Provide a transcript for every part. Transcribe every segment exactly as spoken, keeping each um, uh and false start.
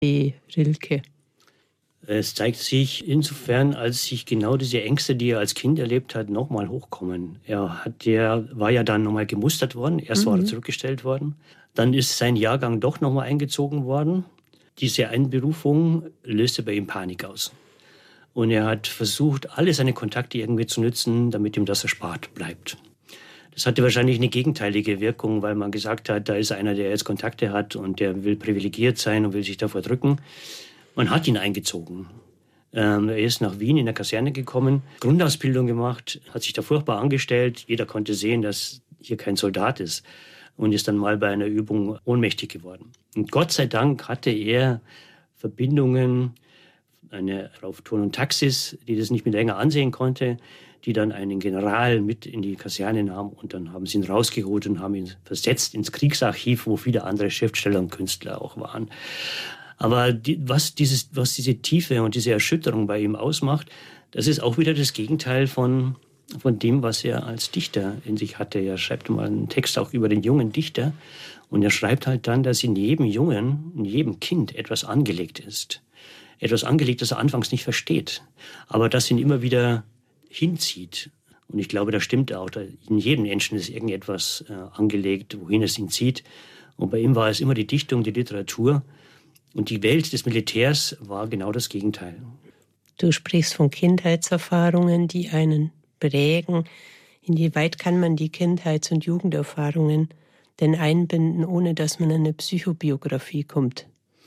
wie Rilke? Es zeigt sich insofern, als sich genau diese Ängste, die er als Kind erlebt hat, nochmal hochkommen. Er hat ja, war ja dann nochmal gemustert worden. Erst mhm. war er zurückgestellt worden. Dann ist sein Jahrgang doch nochmal eingezogen worden. Diese Einberufung löste bei ihm Panik aus. Und er hat versucht, alle seine Kontakte irgendwie zu nützen, damit ihm das erspart bleibt. Das hatte wahrscheinlich eine gegenteilige Wirkung, weil man gesagt hat, da ist einer, der jetzt Kontakte hat und der will privilegiert sein und will sich davor drücken. Man hat ihn eingezogen. Ähm, er ist nach Wien in der Kaserne gekommen, Grundausbildung gemacht, hat sich da furchtbar angestellt. Jeder konnte sehen, dass hier kein Soldat ist und ist dann mal bei einer Übung ohnmächtig geworden. Und Gott sei Dank hatte er Verbindungen, eine Frau Turn und Taxis, die das nicht mehr länger ansehen konnte, die dann einen General mit in die Kaserne nahm und dann haben sie ihn rausgeholt und haben ihn versetzt ins Kriegsarchiv, wo viele andere Schriftsteller und Künstler auch waren. Aber die, was, dieses, was diese Tiefe und diese Erschütterung bei ihm ausmacht, das ist auch wieder das Gegenteil von, von dem, was er als Dichter in sich hatte. Er schreibt mal einen Text auch über den jungen Dichter und er schreibt halt dann, dass in jedem Jungen, in jedem Kind etwas angelegt ist. Etwas angelegt, das er anfangs nicht versteht, aber das ihn immer wieder hinzieht. Und ich glaube, das stimmt auch. In jedem Menschen ist irgendetwas äh, angelegt, wohin es ihn zieht. Und bei ihm war es immer die Dichtung, die Literatur. Und die Welt des Militärs war genau das Gegenteil. Du sprichst von Kindheitserfahrungen, die einen prägen. Inwieweit kann man die Kindheits- und Jugenderfahrungen denn einbinden, ohne dass man an eine Psychobiografie kommt?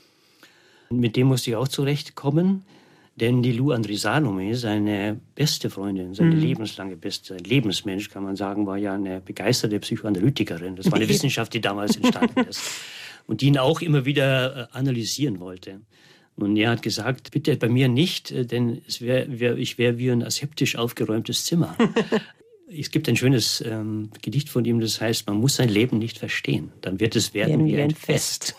Mit dem musste ich auch zurechtkommen, denn die Lou André Salome, seine beste Freundin, seine mhm. lebenslange beste, Lebensmensch, kann man sagen, war ja eine begeisterte Psychoanalytikerin. Das war eine Wissenschaft, die damals entstanden ist. Und die ihn auch immer wieder analysieren wollte. Und er hat gesagt, bitte bei mir nicht, denn es wär, wär, ich wäre wie ein aseptisch aufgeräumtes Zimmer. Es gibt ein schönes ähm, Gedicht von ihm, das heißt, man muss sein Leben nicht verstehen, dann wird es werden wie ein Fest.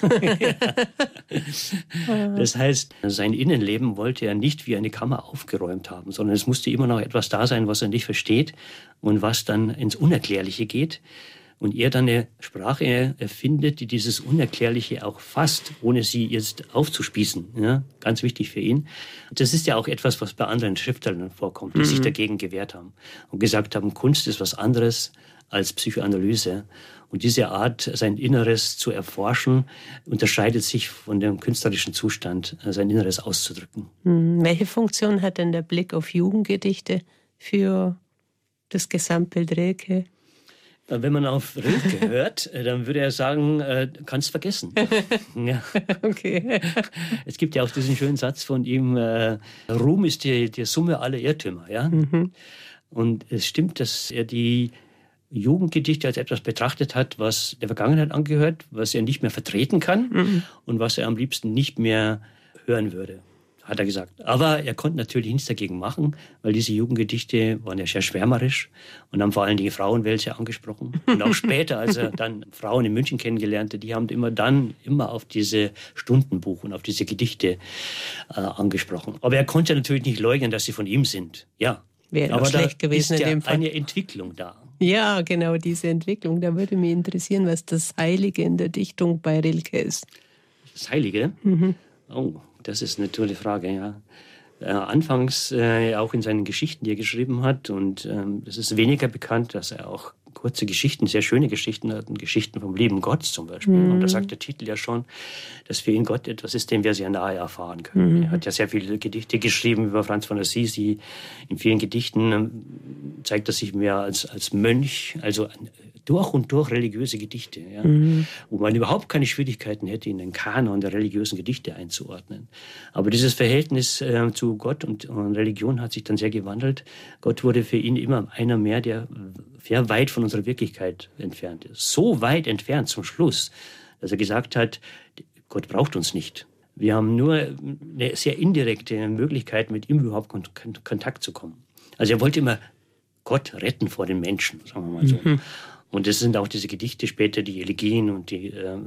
Das heißt, sein Innenleben wollte er nicht wie eine Kammer aufgeräumt haben, sondern es musste immer noch etwas da sein, was er nicht versteht und was dann ins Unerklärliche geht. Und er dann eine Sprache erfindet, die dieses Unerklärliche auch fasst, ohne sie jetzt aufzuspießen. Ja, ganz wichtig für ihn. Das ist ja auch etwas, was bei anderen Schriftstellern vorkommt, die mhm. sich dagegen gewehrt haben und gesagt haben, Kunst ist was anderes als Psychoanalyse. Und diese Art, sein Inneres zu erforschen, unterscheidet sich von dem künstlerischen Zustand, sein Inneres auszudrücken. Mhm. Welche Funktion hat denn der Blick auf Jugendgedichte für das Gesamtbild Rilke? Wenn man auf Rilke hört, dann würde er sagen, äh, kannst vergessen. Ja. Okay. Es gibt ja auch diesen schönen Satz von ihm, äh, Ruhm ist die, die Summe aller Irrtümer. Ja? Mhm. Und es stimmt, dass er die Jugendgedichte als etwas betrachtet hat, was der Vergangenheit angehört, was er nicht mehr vertreten kann mhm. und was er am liebsten nicht mehr hören würde, hat er gesagt. Aber er konnte natürlich nichts dagegen machen, weil diese Jugendgedichte waren ja sehr schwärmerisch und haben vor allem die Frauenwelt sehr angesprochen. Und auch später, als er dann Frauen in München kennengelernt hat, die haben immer dann immer auf diese Stundenbuch und auf diese Gedichte äh, angesprochen. Aber er konnte natürlich nicht leugnen, dass sie von ihm sind. Ja. Wäre aber schlecht gewesen ist in ja dem Fall. Eine Entwicklung da. Ja, genau, diese Entwicklung. Da würde mich interessieren, was das Heilige in der Dichtung bei Rilke ist. Das Heilige? Mhm. Oh, das ist eine tolle Frage, ja. Äh, anfangs äh, auch in seinen Geschichten, die er geschrieben hat, und ähm, es ist weniger bekannt, dass er auch kurze Geschichten, sehr schöne Geschichten hat, Geschichten vom lieben Gott zum Beispiel. Mhm. Und da sagt der Titel ja schon, dass für ihn Gott etwas ist, dem wir sehr nahe erfahren können. Mhm. Er hat ja sehr viele Gedichte geschrieben über Franz von Assisi. In vielen Gedichten ähm, zeigt er sich mehr als, als Mönch, also durch und durch religiöse Gedichte, ja, mhm. wo man überhaupt keine Schwierigkeiten hätte, in den Kanon der religiösen Gedichte einzuordnen. Aber dieses Verhältnis äh, zu Gott und, und Religion hat sich dann sehr gewandelt. Gott wurde für ihn immer einer mehr, der sehr weit von unserer Wirklichkeit entfernt ist. So weit entfernt zum Schluss, dass er gesagt hat, Gott braucht uns nicht. Wir haben nur eine sehr indirekte Möglichkeit, mit ihm überhaupt in Kontakt zu kommen. Also er wollte immer Gott retten vor den Menschen, sagen wir mal so. Mhm. Und das sind auch diese Gedichte später, die Elegien und die äh,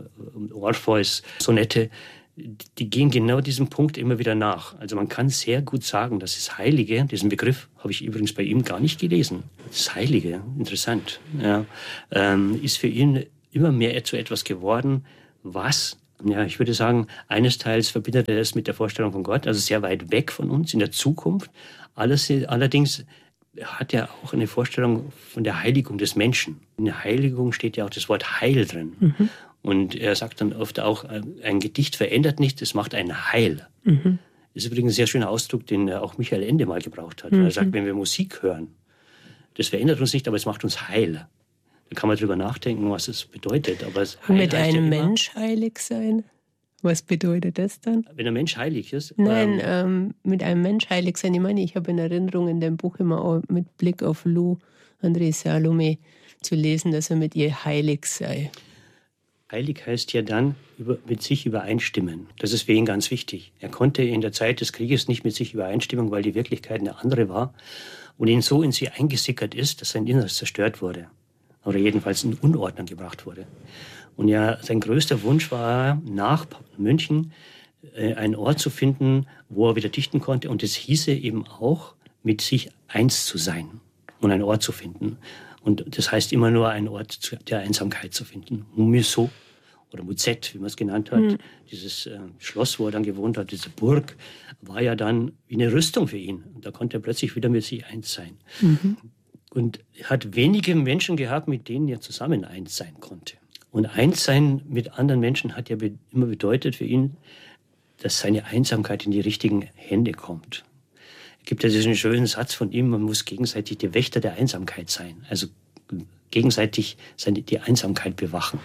Orpheus-Sonette, die gehen genau diesem Punkt immer wieder nach. Also man kann sehr gut sagen, dass das Heilige, diesen Begriff habe ich übrigens bei ihm gar nicht gelesen. Das Heilige, interessant, ja, ähm, ist für ihn immer mehr zu etwas geworden, was Ja, ich würde sagen, eines Teils verbindet er es mit der Vorstellung von Gott, also sehr weit weg von uns in der Zukunft. Alles, allerdings hat er auch eine Vorstellung von der Heiligung des Menschen. In der Heiligung steht ja auch das Wort Heil drin. Mhm. Und er sagt dann oft auch, ein Gedicht verändert nicht, es macht ein Heil. Mhm. Das ist übrigens ein sehr schöner Ausdruck, den auch Michael Ende mal gebraucht hat. Mhm. Er sagt, wenn wir Musik hören, das verändert uns nicht, aber es macht uns heil. Da kann man drüber nachdenken, was es bedeutet. Aber es mit einem ja Mensch heilig sein? Was bedeutet das dann? Wenn ein Mensch heilig ist? Nein, ähm, ähm, mit einem Mensch heilig sein. Ich meine, ich habe in Erinnerung in dem Buch immer auch mit Blick auf Lou André Salome zu lesen, dass er mit ihr heilig sei. Heilig heißt ja dann über, mit sich übereinstimmen. Das ist für ihn ganz wichtig. Er konnte in der Zeit des Krieges nicht mit sich übereinstimmen, weil die Wirklichkeit eine andere war und ihn so in sie eingesickert ist, dass sein Inneres zerstört wurde. Oder jedenfalls in Unordnung gebracht wurde. Und ja, sein größter Wunsch war, nach München äh, einen Ort zu finden, wo er wieder dichten konnte. Und das hieße eben auch, mit sich eins zu sein und einen Ort zu finden. Und das heißt immer nur, einen Ort der Einsamkeit zu finden. Museau oder Muzet, wie man es genannt hat. Mhm. Dieses äh, Schloss, wo er dann gewohnt hat, diese Burg, war ja dann wie eine Rüstung für ihn. Und da konnte er plötzlich wieder mit sich eins sein. Mhm. Und er hat wenige Menschen gehabt, mit denen er zusammen eins sein konnte. Und eins sein mit anderen Menschen hat ja be- immer bedeutet für ihn, dass seine Einsamkeit in die richtigen Hände kommt. Es gibt ja diesen schönen Satz von ihm, man muss gegenseitig der Wächter der Einsamkeit sein. Also gegenseitig seine, die Einsamkeit bewachen.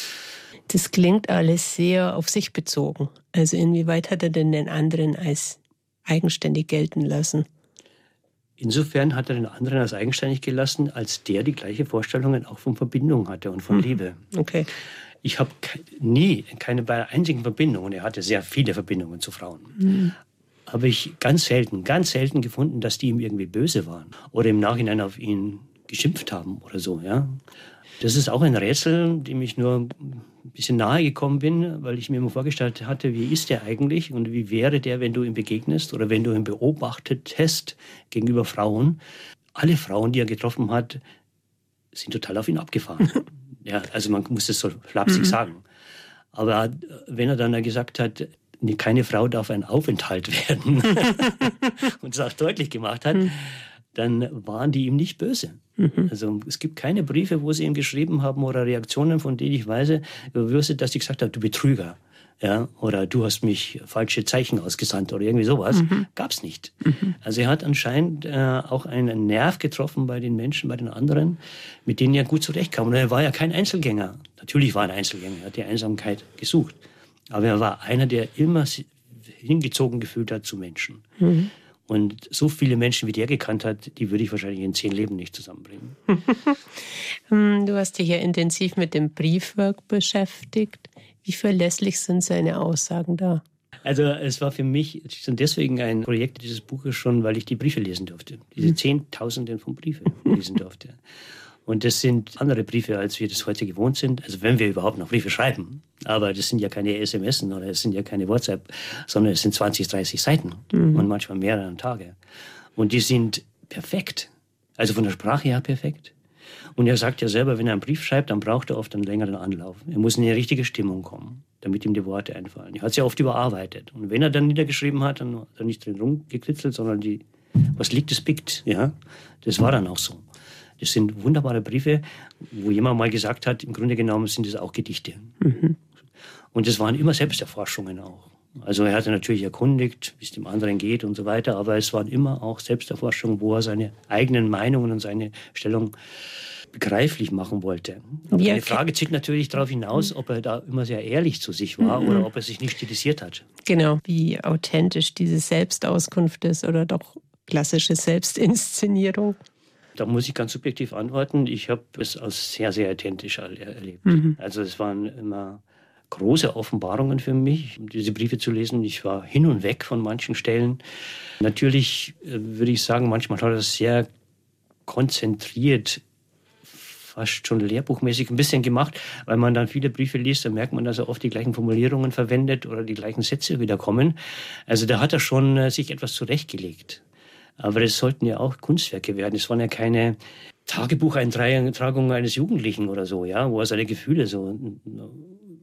Das klingt alles sehr auf sich bezogen. Also inwieweit hat er denn den anderen als eigenständig gelten lassen? Insofern hat er den anderen als eigenständig gelassen, als der die gleiche Vorstellungen auch von Verbindung hatte und von mhm. Liebe. Okay. Ich habe ke- nie, keine bei einer einzigen Verbindung, und er hatte sehr viele Verbindungen zu Frauen, mhm. habe ich ganz selten, ganz selten gefunden, dass die ihm irgendwie böse waren oder im Nachhinein auf ihn geschimpft haben oder so. Ja. Das ist auch ein Rätsel, dem ich nur ein bisschen nahe gekommen bin, weil ich mir immer vorgestellt hatte, wie ist der eigentlich und wie wäre der, wenn du ihm begegnest oder wenn du ihn beobachtetest gegenüber Frauen. Alle Frauen, die er getroffen hat, sind total auf ihn abgefahren. Ja, also man muss das so flapsig mhm. sagen. Aber wenn er dann gesagt hat, keine Frau darf ein Aufenthalt werden und es auch deutlich gemacht hat, mhm. dann waren die ihm nicht böse. Mhm. Also es gibt keine Briefe, wo sie ihm geschrieben haben oder Reaktionen, von denen ich weiß, dass sie gesagt haben, du Betrüger, ja, oder du hast mich falsche Zeichen ausgesandt oder irgendwie sowas. Mhm. Gab's nicht. Mhm. Also er hat anscheinend äh, auch einen Nerv getroffen bei den Menschen, bei den anderen, mit denen er gut zurechtkam. Und er war ja kein Einzelgänger. Natürlich war er ein Einzelgänger, er hat die Einsamkeit gesucht. Aber er war einer, der immer hingezogen gefühlt hat zu Menschen. Mhm. Und so viele Menschen, wie der gekannt hat, die würde ich wahrscheinlich in zehn Leben nicht zusammenbringen. Du hast dich ja intensiv mit dem Briefwerk beschäftigt. Wie verlässlich sind seine Aussagen da? Also es war für mich schon deswegen ein Projekt dieses Buches schon, weil ich die Briefe lesen durfte. Diese Zehntausenden von Briefen lesen durfte. Und das sind andere Briefe, als wir das heute gewohnt sind. Also wenn wir überhaupt noch Briefe schreiben. Aber das sind ja keine S M S oder es sind ja keine WhatsApp, sondern es sind zwanzig, dreißig Seiten mhm. und manchmal mehrere Tage. Und die sind perfekt. Also von der Sprache her perfekt. Und er sagt ja selber, wenn er einen Brief schreibt, dann braucht er oft einen längeren Anlauf. Er muss in die richtige Stimmung kommen, damit ihm die Worte einfallen. Er hat es ja oft überarbeitet. Und wenn er dann niedergeschrieben hat, dann hat er nicht drin rumgekritzelt, sondern die, was liegt, das biegt. Ja, das war dann auch so. Das sind wunderbare Briefe, wo jemand mal gesagt hat, im Grunde genommen sind das auch Gedichte. Mhm. Und das waren immer Selbsterforschungen auch. Also er hatte natürlich erkundigt, wie es dem anderen geht und so weiter, aber es waren immer auch Selbsterforschungen, wo er seine eigenen Meinungen und seine Stellung begreiflich machen wollte. Aber die Frage zielt natürlich darauf hinaus, ob er da immer sehr ehrlich zu sich war mhm. oder ob er sich nicht stilisiert hat. Genau, wie authentisch diese Selbstauskunft ist oder doch klassische Selbstinszenierung. Da muss ich ganz subjektiv antworten. Ich habe es als sehr, sehr authentisch erlebt. Mhm. Also es waren immer große Offenbarungen für mich, diese Briefe zu lesen. Ich war hin und weg von manchen Stellen. Natürlich äh, würde ich sagen, manchmal hat er das sehr konzentriert, fast schon lehrbuchmäßig ein bisschen gemacht, weil man dann viele Briefe liest, dann merkt man, dass er oft die gleichen Formulierungen verwendet oder die gleichen Sätze wiederkommen. Also da hat er schon äh, sich etwas zurechtgelegt. Aber das sollten ja auch Kunstwerke werden. Es waren ja keine Tagebucheintragungen eines Jugendlichen oder so, ja, wo er seine Gefühle so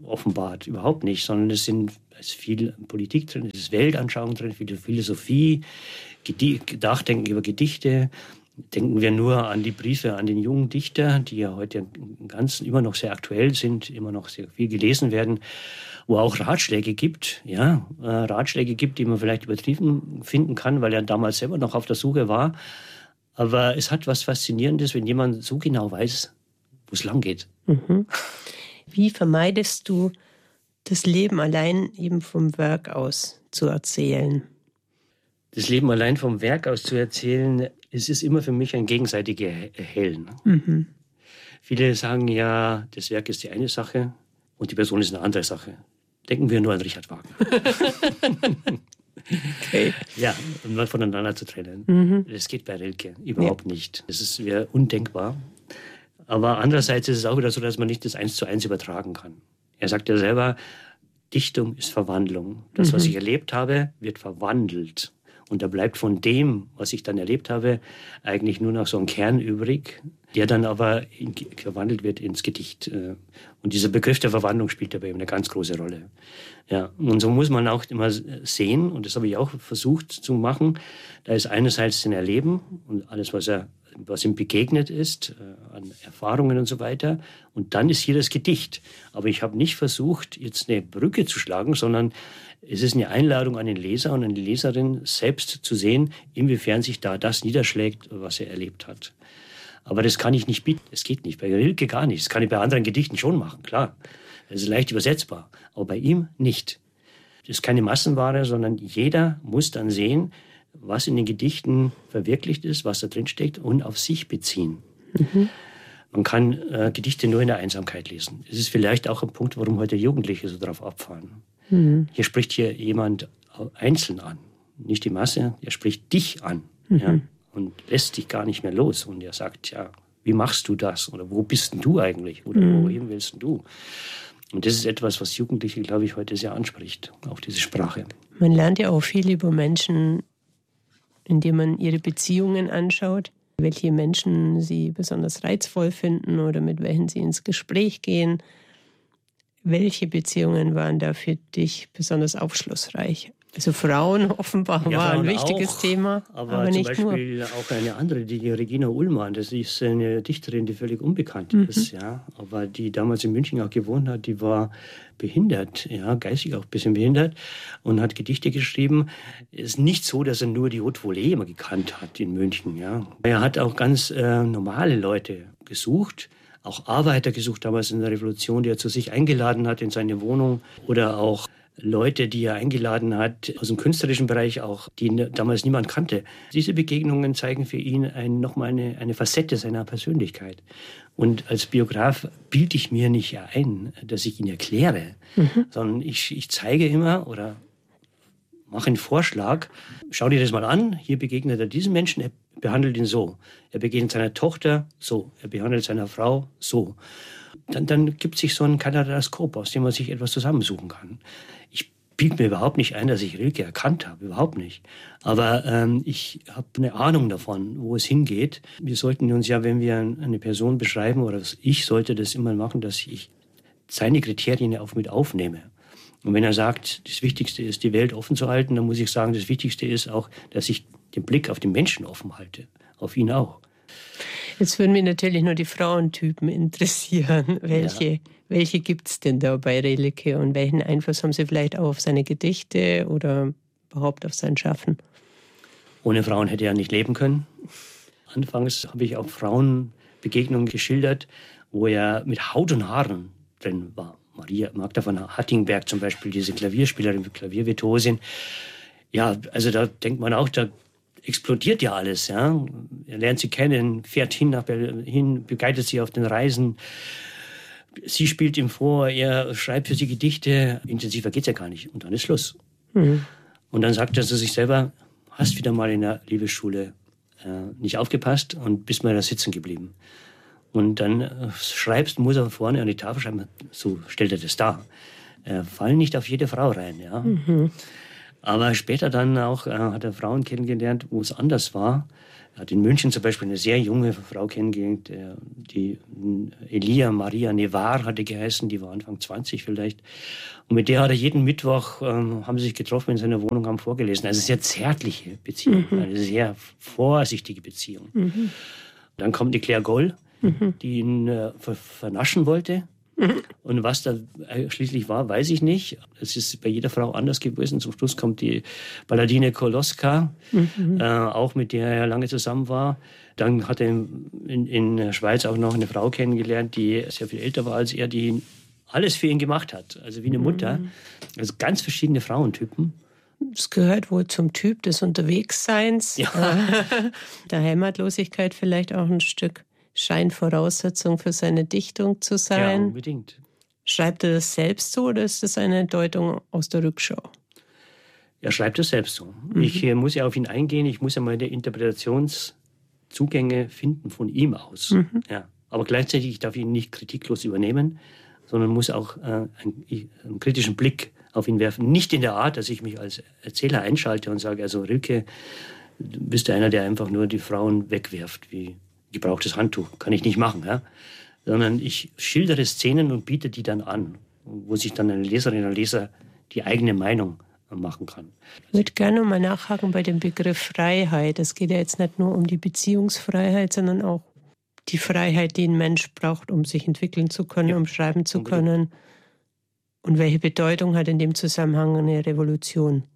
offenbart, überhaupt nicht, sondern es sind es ist viel Politik drin, es ist Weltanschauung drin, viel Philosophie, Nachdenken über Gedichte. Denken wir nur an die Briefe an den jungen Dichter, die ja heute ganz immer noch sehr aktuell sind, immer noch sehr viel gelesen werden, wo auch Ratschläge gibt, ja, äh, Ratschläge gibt, die man vielleicht übertrieben finden kann, weil er damals selber noch auf der Suche war. Aber es hat was Faszinierendes, wenn jemand so genau weiß, wo es lang geht. Mhm. Wie vermeidest du, das Leben allein eben vom Werk aus zu erzählen? Das Leben allein vom Werk aus zu erzählen, es ist immer für mich ein gegenseitiges Erhellen. Mhm. Viele sagen ja, das Werk ist die eine Sache und die Person ist eine andere Sache. Denken wir nur an Richard Wagner. Okay. Ja, um mal voneinander zu trennen. Mhm. Das geht bei Rilke überhaupt ja. nicht. Das ist wäre undenkbar. Aber andererseits ist es auch wieder so, dass man nicht das eins zu eins übertragen kann. Er sagt ja selber, Dichtung ist Verwandlung. Das, mhm. was ich erlebt habe, wird verwandelt. Und da bleibt von dem, was ich dann erlebt habe, eigentlich nur noch so ein Kern übrig, der dann aber in, verwandelt wird ins Gedicht. Und dieser Begriff der Verwandlung spielt dabei eine ganz große Rolle. Ja, und so muss man auch immer sehen, und das habe ich auch versucht zu machen, da ist einerseits sein Erleben und alles, was er was ihm begegnet ist, äh, an Erfahrungen und so weiter. Und dann ist hier das Gedicht. Aber ich habe nicht versucht, jetzt eine Brücke zu schlagen, sondern es ist eine Einladung an den Leser und an die Leserin, selbst zu sehen, inwiefern sich da das niederschlägt, was er erlebt hat. Aber das kann ich nicht bieten. Es geht nicht. Bei Rilke gar nicht. Das kann ich bei anderen Gedichten schon machen, klar. Das ist leicht übersetzbar. Aber bei ihm nicht. Das ist keine Massenware, sondern jeder muss dann sehen, was in den Gedichten verwirklicht ist, was da drin steckt, und auf sich beziehen. Mhm. Man kann äh, Gedichte nur in der Einsamkeit lesen. Es ist vielleicht auch ein Punkt, warum heute Jugendliche so drauf abfahren. Mhm. Hier spricht hier jemand einzeln an, nicht die Masse. Er spricht dich an, mhm. ja, und lässt dich gar nicht mehr los. Und er sagt, ja, wie machst du das? Oder wo bist denn du eigentlich? Oder mhm. wohin willst du? Und das ist etwas, was Jugendliche, glaube ich, heute sehr anspricht, auch diese Sprache. Man lernt ja auch viel über Menschen, indem man ihre Beziehungen anschaut, welche Menschen sie besonders reizvoll finden oder mit welchen sie ins Gespräch gehen. Welche Beziehungen waren da für dich besonders aufschlussreich? Also Frauen offenbar ja, war Frauen ein wichtiges auch, Thema, aber, aber zum nicht Beispiel nur. Auch eine andere, die Regina Ullmann, das ist eine Dichterin, die völlig unbekannt mhm. ist, ja, aber die damals in München auch gewohnt hat, die war behindert, ja, geistig auch ein bisschen behindert und hat Gedichte geschrieben. Es ist nicht so, dass er nur die Haute Volée immer gekannt hat in München, ja. Er hat auch ganz äh, normale Leute gesucht, auch Arbeiter gesucht damals in der Revolution, die er zu sich eingeladen hat in seine Wohnung, oder auch Leute, die er eingeladen hat aus dem künstlerischen Bereich auch, die damals niemand kannte. Diese Begegnungen zeigen für ihn ein, nochmal eine, eine Facette seiner Persönlichkeit. Und als Biograf bilde ich mir nicht ein, dass ich ihn erkläre, mhm. sondern ich, ich zeige immer oder mache einen Vorschlag. Schau dir das mal an, hier begegnet er diesem Menschen, er behandelt ihn so. Er begegnet seiner Tochter so, er behandelt seine Frau so. Dann, dann gibt sich so ein Kaleidoskop, aus dem man sich etwas zusammensuchen kann. Ich bilde mir überhaupt nicht ein, dass ich Rilke erkannt habe, überhaupt nicht. Aber ähm, ich habe eine Ahnung davon, wo es hingeht. Wir sollten uns ja, wenn wir eine Person beschreiben, oder ich sollte das immer machen, dass ich seine Kriterien auch mit aufnehme. Und wenn er sagt, das Wichtigste ist, die Welt offen zu halten, dann muss ich sagen, das Wichtigste ist auch, dass ich den Blick auf den Menschen offen halte, auf ihn auch. Jetzt würden mich natürlich nur die Frauentypen interessieren. Welche, ja. welche gibt es denn da bei Rilke und welchen Einfluss haben sie vielleicht auch auf seine Gedichte oder überhaupt auf sein Schaffen? Ohne Frauen hätte er nicht leben können. Anfangs habe ich auch Frauenbegegnungen geschildert, wo er mit Haut und Haaren drin war. Maria Magda von Hattingberg zum Beispiel, diese Klavierspielerin, Klaviervirtuosin. Ja, also da denkt man auch, da explodiert ja alles. Ja? Er lernt sie kennen, fährt hin nach Berlin, begleitet sie auf den Reisen. Sie spielt ihm vor, er schreibt für sie Gedichte. Intensiver geht's ja gar nicht. Und dann ist Schluss. Mhm. Und dann sagt er zu sich selber, hast wieder mal in der Liebesschule äh, nicht aufgepasst und bist mal da sitzen geblieben. Und dann äh, schreibst, muss er vorne an die Tafel schreiben, so stellt er das dar. Äh, fall nicht auf jede Frau rein. Ja? Mhm. Aber später dann auch äh, hat er Frauen kennengelernt, wo es anders war. Er hat in München zum Beispiel eine sehr junge Frau kennengelernt, äh, die Elia Maria Nevar hatte geheißen, die war Anfang zwanzig vielleicht. Und mit der hat er jeden Mittwoch, äh, haben sie sich getroffen in seiner Wohnung, haben vorgelesen. Also sehr zärtliche Beziehung, mhm. eine sehr vorsichtige Beziehung. Mhm. Dann kommt die Claire Goll, mhm. die ihn äh, ver vernaschen wollte. Mhm. Und was da schließlich war, weiß ich nicht. Es ist bei jeder Frau anders gewesen. Zum Schluss kommt die Balladine Koloska, mhm. äh, auch mit der er lange zusammen war. Dann hat er in, in der Schweiz auch noch eine Frau kennengelernt, die sehr viel älter war als er, die alles für ihn gemacht hat. Also wie eine Mutter. Mhm. Also ganz verschiedene Frauentypen. Das gehört wohl zum Typ des Unterwegsseins, ja. der Heimatlosigkeit vielleicht auch ein Stück. Scheint Voraussetzung für seine Dichtung zu sein. Ja, unbedingt. Schreibt er das selbst so oder ist das eine Deutung aus der Rückschau? Er schreibt es selbst so. Mhm. Ich äh, muss ja auf ihn eingehen, ich muss ja meine Interpretationszugänge finden von ihm aus. Mhm. Ja. Aber gleichzeitig darf ich ihn nicht kritiklos übernehmen, sondern muss auch äh, einen, einen kritischen Blick auf ihn werfen. Nicht in der Art, dass ich mich als Erzähler einschalte und sage, also Rilke, du bist einer, der einfach nur die Frauen wegwirft, wie gebrauchtes Handtuch, kann ich nicht machen, ja? Sondern ich schildere Szenen und biete die dann an, wo sich dann eine Leserin oder Leser die eigene Meinung machen kann. Ich würde gerne mal nachhaken bei dem Begriff Freiheit. Es geht ja jetzt nicht nur um die Beziehungsfreiheit, sondern auch die Freiheit, die ein Mensch braucht, um sich entwickeln zu können, ja, um schreiben zu unbedingt. können. Und welche Bedeutung hat in dem Zusammenhang eine Revolution?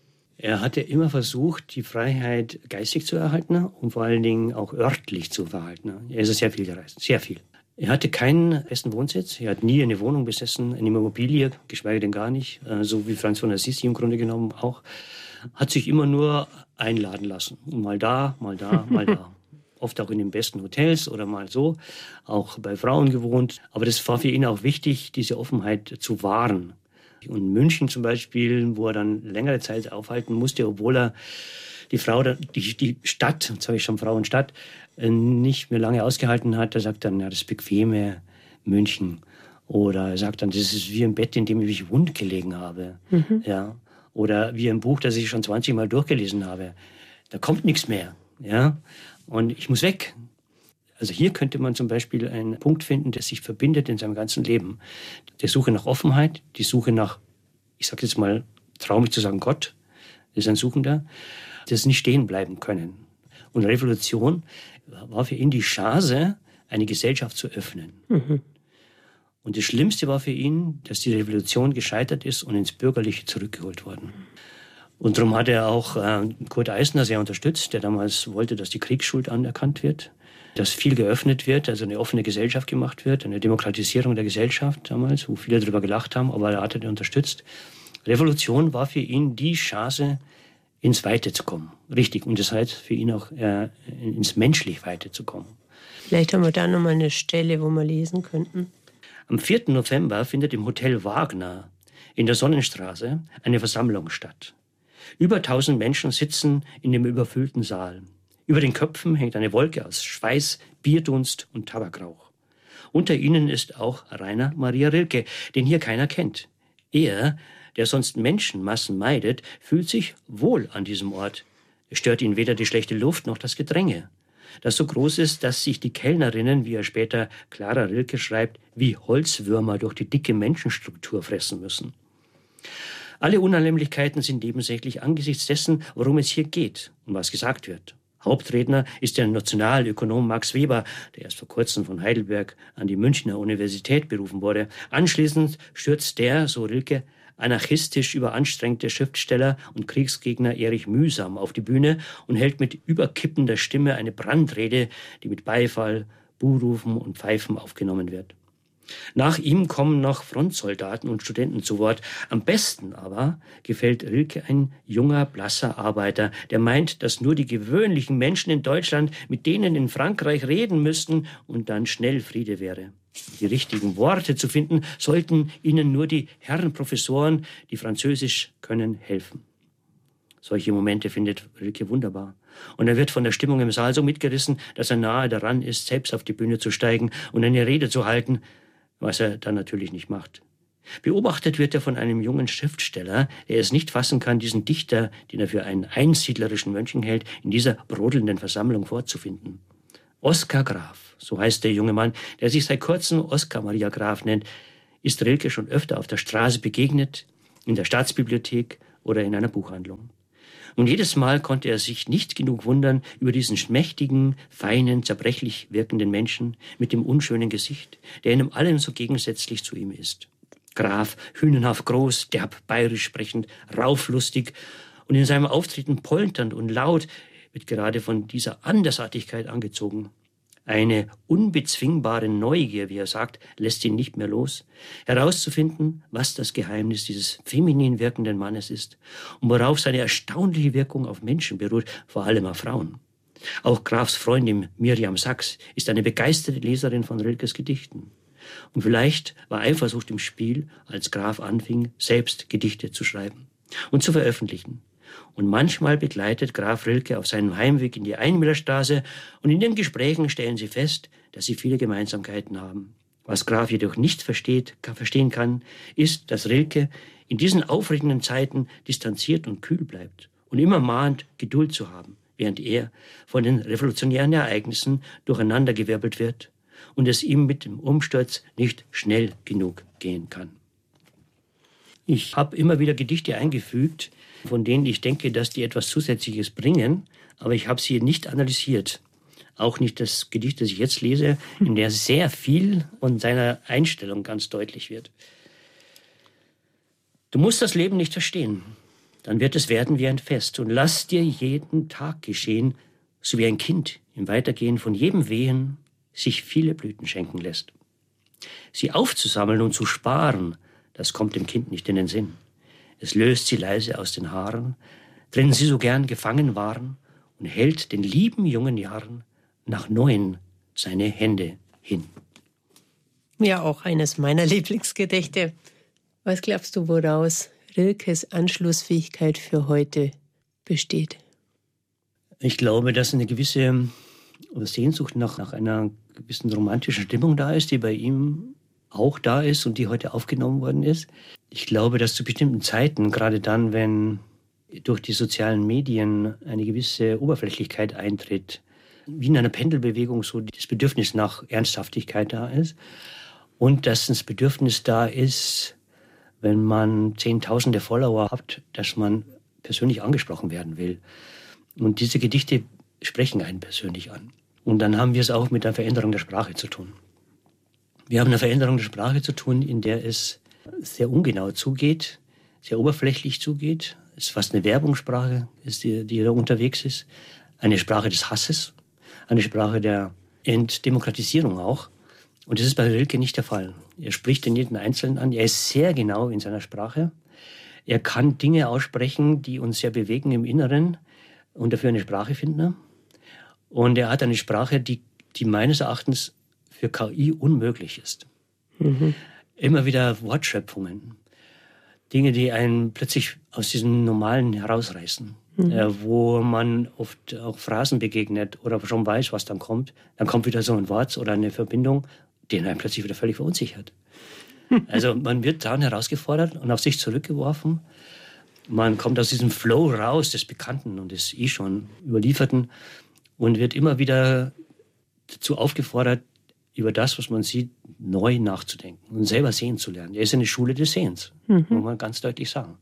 Er hatte immer versucht, die Freiheit geistig zu erhalten und vor allen Dingen auch örtlich zu verhalten. Er ist sehr viel gereist, sehr viel. Er hatte keinen festen Wohnsitz, er hat nie eine Wohnung besessen, eine Immobilie, geschweige denn gar nicht, so wie Franz von Assisi im Grunde genommen auch. Hat sich immer nur einladen lassen, mal da, mal da, mal da. Oft auch in den besten Hotels oder mal so, auch bei Frauen gewohnt. Aber das war für ihn auch wichtig, diese Offenheit zu wahren. Und München zum Beispiel, wo er dann längere Zeit aufhalten musste, obwohl er die Frau, die, die Stadt, jetzt habe ich schon Frau und Stadt, nicht mehr lange ausgehalten hat. Er sagt dann, ja, das bequeme München. Oder er sagt dann, das ist wie ein Bett, in dem ich mich wund gelegen habe. Mhm. Ja. Oder wie ein Buch, das ich schon zwanzig Mal durchgelesen habe. Da kommt nichts mehr. Ja. Und ich muss weg. Also hier könnte man zum Beispiel einen Punkt finden, der sich verbindet in seinem ganzen Leben. Die Suche nach Offenheit, die Suche nach, ich sage jetzt mal, traue mich zu sagen, Gott, das ist ein Suchender, das nicht stehen bleiben können. Und Revolution war für ihn die Chance, eine Gesellschaft zu öffnen. Mhm. Und das Schlimmste war für ihn, dass die Revolution gescheitert ist und ins Bürgerliche zurückgeholt worden. Und darum hat er auch äh, Kurt Eisner sehr unterstützt, der damals wollte, dass die Kriegsschuld anerkannt wird, dass viel geöffnet wird, also eine offene Gesellschaft gemacht wird, eine Demokratisierung der Gesellschaft damals, wo viele darüber gelacht haben, aber er hat er unterstützt. Revolution war für ihn die Chance, ins Weite zu kommen. Richtig, und das heißt für ihn auch äh, ins menschlich Weite zu kommen. Vielleicht haben wir da nochmal eine Stelle, wo wir lesen könnten. Am vierten November findet im Hotel Wagner in der Sonnenstraße eine Versammlung statt. Über tausend Menschen sitzen in dem überfüllten Saal. Über den Köpfen hängt eine Wolke aus Schweiß, Bierdunst und Tabakrauch. Unter ihnen ist auch Rainer Maria Rilke, den hier keiner kennt. Er, der sonst Menschenmassen meidet, fühlt sich wohl an diesem Ort. Es stört ihn weder die schlechte Luft noch das Gedränge, das so groß ist, dass sich die Kellnerinnen, wie er später Clara Rilke schreibt, wie Holzwürmer durch die dicke Menschenstruktur fressen müssen. Alle Unannehmlichkeiten sind nebensächlich angesichts dessen, worum es hier geht und was gesagt wird. Hauptredner ist der Nationalökonom Max Weber, der erst vor kurzem von Heidelberg an die Münchner Universität berufen wurde. Anschließend stürzt der, so Rilke, anarchistisch überanstrengte Schriftsteller und Kriegsgegner Erich Mühsam auf die Bühne und hält mit überkippender Stimme eine Brandrede, die mit Beifall, Buhrufen und Pfeifen aufgenommen wird. Nach ihm kommen noch Frontsoldaten und Studenten zu Wort. Am besten aber gefällt Rilke ein junger, blasser Arbeiter, der meint, dass nur die gewöhnlichen Menschen in Deutschland mit denen in Frankreich reden müssten und dann schnell Friede wäre. Die richtigen Worte zu finden, sollten ihnen nur die Herren Professoren, die Französisch können, helfen. Solche Momente findet Rilke wunderbar. Und er wird von der Stimmung im Saal so mitgerissen, dass er nahe daran ist, selbst auf die Bühne zu steigen und eine Rede zu halten, was er dann natürlich nicht macht. Beobachtet wird er von einem jungen Schriftsteller, der es nicht fassen kann, diesen Dichter, den er für einen einsiedlerischen Mönchen hält, in dieser brodelnden Versammlung vorzufinden. Oskar Graf, so heißt der junge Mann, der sich seit kurzem Oskar Maria Graf nennt, ist Rilke schon öfter auf der Straße begegnet, in der Staatsbibliothek oder in einer Buchhandlung. Und jedes Mal konnte er sich nicht genug wundern über diesen schmächtigen, feinen, zerbrechlich wirkenden Menschen mit dem unschönen Gesicht, der in allem so gegensätzlich zu ihm ist. Graf, hünenhaft groß, derb bayerisch sprechend, rauflustig und in seinem Auftreten polternd und laut, wird gerade von dieser Andersartigkeit angezogen. Eine unbezwingbare Neugier, wie er sagt, lässt ihn nicht mehr los, herauszufinden, was das Geheimnis dieses feminin wirkenden Mannes ist und worauf seine erstaunliche Wirkung auf Menschen beruht, vor allem auf Frauen. Auch Grafs Freundin Miriam Sachs ist eine begeisterte Leserin von Rilkes Gedichten. Und vielleicht war Eifersucht im Spiel, als Graf anfing, selbst Gedichte zu schreiben und zu veröffentlichen. Und manchmal begleitet Graf Rilke auf seinem Heimweg in die Einmillerstraße und in den Gesprächen stellen sie fest, dass sie viele Gemeinsamkeiten haben. Was Graf jedoch nicht versteht, kann, verstehen kann, ist, dass Rilke in diesen aufregenden Zeiten distanziert und kühl bleibt und immer mahnt, Geduld zu haben, während er von den revolutionären Ereignissen durcheinandergewirbelt wird und es ihm mit dem Umsturz nicht schnell genug gehen kann. Ich habe immer wieder Gedichte eingefügt, von denen ich denke, dass die etwas Zusätzliches bringen, aber ich habe sie nicht analysiert. Auch nicht das Gedicht, das ich jetzt lese, in der sehr viel von seiner Einstellung ganz deutlich wird. Du musst das Leben nicht verstehen, dann wird es werden wie ein Fest und lass dir jeden Tag geschehen, so wie ein Kind im Weitergehen von jedem Wehen sich viele Blüten schenken lässt. Sie aufzusammeln und zu sparen, das kommt dem Kind nicht in den Sinn. Es löst sie leise aus den Haaren, drin sie so gern gefangen waren, und hält den lieben jungen Jahren nach neuen seine Hände hin. Ja, auch eines meiner Lieblingsgedichte. Was glaubst du, woraus Rilkes Anschlussfähigkeit für heute besteht? Ich glaube, dass eine gewisse Sehnsucht nach, nach einer gewissen romantischen Stimmung da ist, die bei ihm auch da ist und die heute aufgenommen worden ist. Ich glaube, dass zu bestimmten Zeiten, gerade dann, wenn durch die sozialen Medien eine gewisse Oberflächlichkeit eintritt, wie in einer Pendelbewegung so das Bedürfnis nach Ernsthaftigkeit da ist und dass das Bedürfnis da ist, wenn man zehntausende Follower hat, dass man persönlich angesprochen werden will. Und diese Gedichte sprechen einen persönlich an. Und dann haben wir es auch mit der Veränderung der Sprache zu tun. Wir haben eine Veränderung der Sprache zu tun, in der es sehr ungenau zugeht, sehr oberflächlich zugeht. Es ist fast eine Werbungssprache, die, die da unterwegs ist. Eine Sprache des Hasses, eine Sprache der Entdemokratisierung auch. Und das ist bei Rilke nicht der Fall. Er spricht den jeden Einzelnen an. Er ist sehr genau in seiner Sprache. Er kann Dinge aussprechen, die uns sehr bewegen im Inneren und dafür eine Sprache finden. Und er hat eine Sprache, die, die meines Erachtens für K I unmöglich ist. Mhm. Immer wieder Wortschöpfungen. Dinge, die einen plötzlich aus diesem Normalen herausreißen. Mhm. Äh, wo man oft auch Phrasen begegnet oder schon weiß, was dann kommt. Dann kommt wieder so ein Wort oder eine Verbindung, die einen plötzlich wieder völlig verunsichert. Also man wird dann herausgefordert und auf sich zurückgeworfen. Man kommt aus diesem Flow raus des Bekannten und des eh schon Überlieferten und wird immer wieder dazu aufgefordert, über das, was man sieht, neu nachzudenken und selber sehen zu lernen. Er ist eine Schule des Sehens, mhm. muss man ganz deutlich sagen.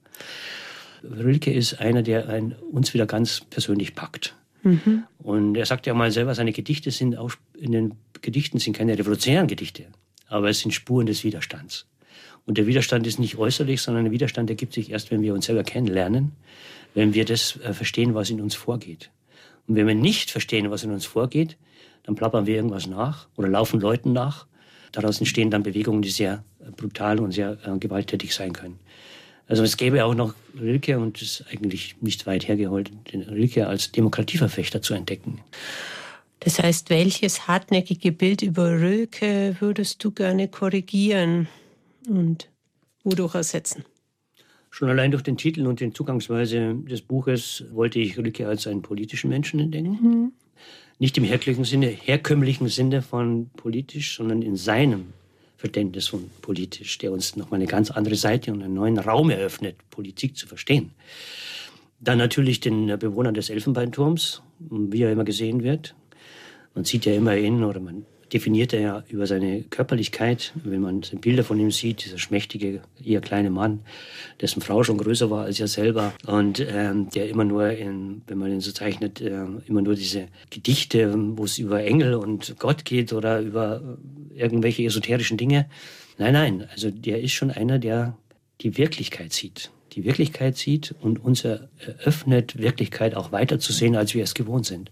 Rilke ist einer, der einen, uns wieder ganz persönlich packt. Mhm. Und er sagt ja mal selber, seine Gedichte sind auch, in den Gedichten sind keine revolutionären Gedichte, aber es sind Spuren des Widerstands. Und der Widerstand ist nicht äußerlich, sondern der Widerstand ergibt sich erst, wenn wir uns selber kennenlernen, wenn wir das äh, verstehen, was in uns vorgeht. Und wenn wir nicht verstehen, was in uns vorgeht, dann plappern wir irgendwas nach oder laufen Leuten nach. Daraus entstehen dann Bewegungen, die sehr brutal und sehr äh, gewalttätig sein können. Also es gäbe auch noch Rilke, und das ist eigentlich nicht weit hergeholt, den Rilke als Demokratieverfechter zu entdecken. Das heißt, welches hartnäckige Bild über Rilke würdest du gerne korrigieren und wodurch ersetzen? Schon allein durch den Titel und die Zugangsweise des Buches wollte ich Rilke als einen politischen Menschen entdecken. Mhm. Nicht im herkömmlichen Sinne, herkömmlichen Sinne von politisch, sondern in seinem Verständnis von politisch, der uns nochmal eine ganz andere Seite und einen neuen Raum eröffnet, Politik zu verstehen. Dann natürlich den Bewohner des Elfenbeinturms, wie er immer gesehen wird. Man sieht ja immer ihn, oder man definiert er ja über seine Körperlichkeit, wenn man Bilder von ihm sieht, dieser schmächtige, eher kleine Mann, dessen Frau schon größer war als er selber und ähm, der immer nur, in, wenn man ihn so zeichnet, äh, immer nur diese Gedichte, wo es über Engel und Gott geht oder über irgendwelche esoterischen Dinge. Nein, nein, also der ist schon einer, der die Wirklichkeit sieht. Die Wirklichkeit sieht und uns eröffnet, Wirklichkeit auch weiter zu sehen, als wir es gewohnt sind.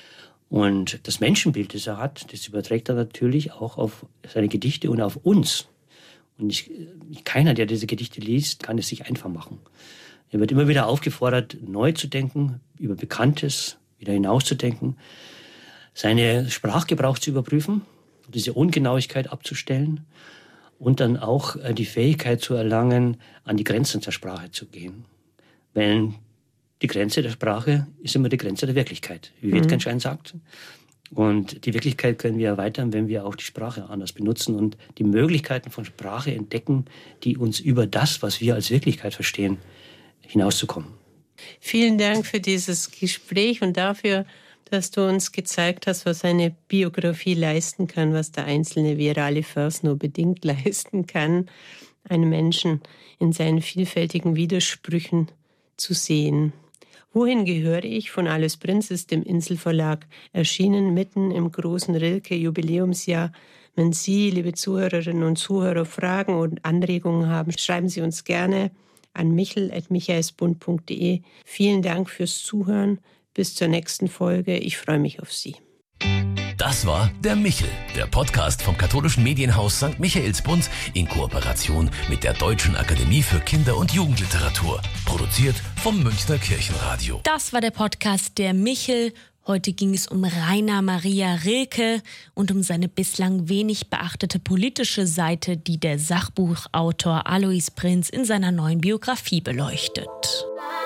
Und das Menschenbild, das er hat, das überträgt er natürlich auch auf seine Gedichte und auf uns. Und ich, keiner, der diese Gedichte liest, kann es sich einfach machen. Er wird immer wieder aufgefordert, neu zu denken, über Bekanntes wieder hinauszudenken, seine Sprachgebrauch zu überprüfen, diese Ungenauigkeit abzustellen und dann auch die Fähigkeit zu erlangen, an die Grenzen der Sprache zu gehen. Weil die Grenze der Sprache ist immer die Grenze der Wirklichkeit, wie Wittgenstein sagt. Und die Wirklichkeit können wir erweitern, wenn wir auch die Sprache anders benutzen und die Möglichkeiten von Sprache entdecken, die uns über das, was wir als Wirklichkeit verstehen, hinauszukommen. Vielen Dank für dieses Gespräch und dafür, dass du uns gezeigt hast, was eine Biografie leisten kann, was der einzelne virale Vers nur bedingt leisten kann, einen Menschen in seinen vielfältigen Widersprüchen zu sehen. Wohin gehöre ich? Von Alice Prinz ist im Inselverlag erschienen, mitten im großen Rilke-Jubiläumsjahr. Wenn Sie, liebe Zuhörerinnen und Zuhörer, Fragen und Anregungen haben, schreiben Sie uns gerne an michel at michaelsbund punkt de. Vielen Dank fürs Zuhören. Bis zur nächsten Folge. Ich freue mich auf Sie. Das war der Michel, der Podcast vom katholischen Medienhaus Sankt Michaelsbund in Kooperation mit der Deutschen Akademie für Kinder- und Jugendliteratur. Produziert vom Münchner Kirchenradio. Das war der Podcast der Michel. Heute ging es um Rainer Maria Rilke und um seine bislang wenig beachtete politische Seite, die der Sachbuchautor Alois Prinz in seiner neuen Biografie beleuchtet.